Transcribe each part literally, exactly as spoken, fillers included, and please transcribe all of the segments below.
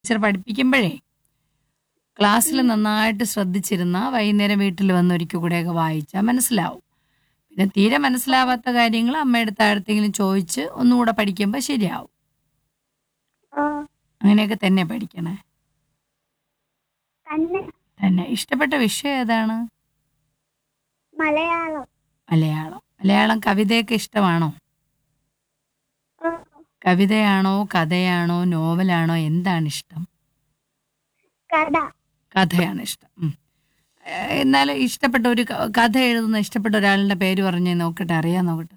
Teacher പഠിപ്പിക്കുമ്പോഴേ ക്ലാസ്സിൽ നന്നായിട്ട് ശ്രദ്ധിച്ചിരുന്ന വൈകുന്നേരം വീട്ടിൽ വന്ന് ഒരിക്കൽ കൂടെയൊക്കെ വായിച്ചാൽ മനസ്സിലാവും. പിന്നെ തീരെ മനസ്സിലാവാത്ത കാര്യങ്ങൾ അമ്മയുടെ താഴത്തെങ്കിലും ചോദിച്ച് ഒന്നുകൂടെ പഠിക്കുമ്പോൾ ശരിയാവും. ഓ അങ്ങനെയൊക്കെ തന്നെ പഠിക്കണേ. തന്നെ തന്നെ ഇഷ്ടപ്പെട്ട വിഷയം ഏതാണ്? മലയാളം. മലയാളം. മലയാളം കവിതയൊക്കെ ഇഷ്ടമാണോ? ഓ കവിതയാണോ കഥയാണോ നോവലാണോ എന്താണ് ഇഷ്ടം? കഥ. കഥയാണ് ഇഷ്ടം. ഉം. ഏഹ് എന്നാലും ഇഷ്ടപ്പെട്ട ഒരു ക- കഥ എഴുതുന്ന ഇഷ്ടപ്പെട്ട ഒരാളുടെ പേര് പറഞ്ഞ് നോക്കട്ടെ, അറിയാൻ നോക്കട്ടെ.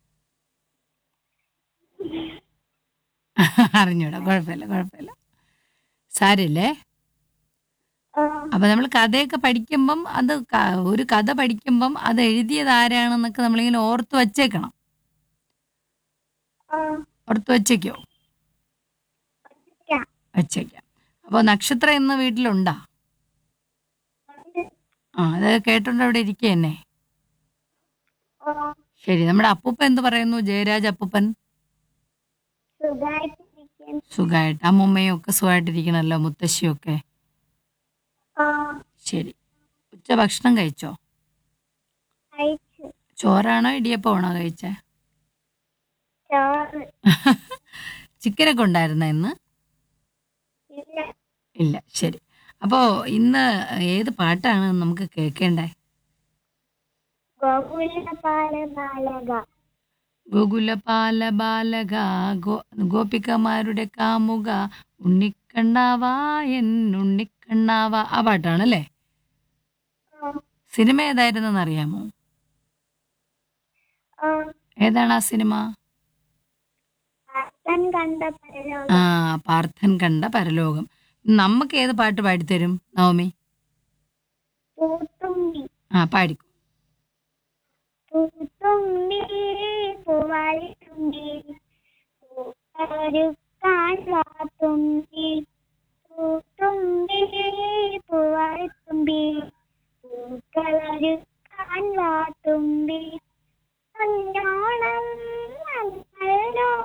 അറിഞ്ഞൂടാ, കുഴപ്പമില്ല കുഴപ്പമില്ല, സാരില്ലേ. ഓ അപ്പം നമ്മൾ കഥയൊക്കെ പഠിക്കുമ്പം അത് ക- ഒരു കഥ പഠിക്കുമ്പം അത് എഴുതിയത് ആരാണെന്നൊക്കെ നമ്മളിങ്ങനെ ഓർത്ത് വച്ചേക്കണം. ഓ ഓർത്ത് വച്ചേക്കോ? ക്കാം. വച്ചേക്കാം. അപ്പോൾ നക്ഷത്രം ഇന്ന് വീട്ടിലുണ്ടാ? ഉണ്ട്. ആ, അത് കേട്ടോണ്ട് അവിടെ ഇരിക്കുക തന്നെ. ഓ ശരി, നമ്മുടെ അപ്പൂപ്പൻ എന്ത് പറയുന്നു? ജയരാജ് അപ്പൂപ്പൻ സുഖായിട്ടിരിക്കുന്നു. സുഖമായിട്ട്, അമ്മൂമ്മയും ഒക്കെ സുഖമായിട്ടിരിക്കണമല്ലോ, മുത്തശ്ശിയും ഒക്കെ. ഓ ശരി, ഉച്ച ഭക്ഷണം കഴിച്ചോ? കഴിച്ചു. ചോറാണോ ഇടിയപ്പമാണോ കഴിച്ചേ? ചോറ്. ചിക്കനൊക്കെ ഉണ്ടായിരുന്നോ ഇന്ന്? ഇല്ല. ഇല്ല. ശരി. അപ്പോൾ ഇന്ന് ഏത് പാട്ടാണ് നമുക്ക് കേൾക്കേണ്ടേ? ഗോകുല പാല ബാലക. ഗോകുലപാല ബാലക, ഗോ ഗോപികമാരുടെ കാമുക, ഉണ്ണിക്കണ്ണാവാ എൻ ഉണ്ണിക്കണ്ണാവാ, ആ പാട്ടാണല്ലേ? ഓ സിനിമ ഏതായിരുന്നെന്ന് അറിയാമോ? ഓ ഏതാണ് ആ സിനിമ? അച്ഛൻ കണ്ട ആ, പരലോകം. പാർത്ഥൻ കണ്ട പരലോകം. നമുക്ക് ഏത് പാട്ട് പാടിത്തരും നവമി? പൂത്തുമ്പി. ആ, പാടിക്കോ. പൂത്തുമ്പി പൂവാലിത്തുമ്പി പൂക്കളൊരുക്കാൻ വാത്തുമ്പി. പൂത്തുമ്പി പൂവാലിത്തുമ്പി പൂക്കളൊരുക്കാൻ വാത്തുമ്പി. പൊന്നോണം വന്നല്ലോ